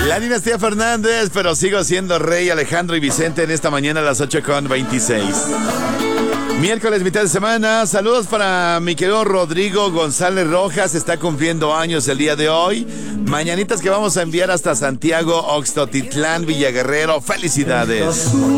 La dinastía Fernández, pero sigo siendo rey. Alejandro y Vicente en esta mañana a las 8:26. Miércoles, mitad de semana. Saludos para mi querido Rodrigo González Rojas. Está cumpliendo años el día de hoy. Mañanitas que vamos a enviar hasta Santiago, Oxtotitlán, Villaguerrero. Felicidades.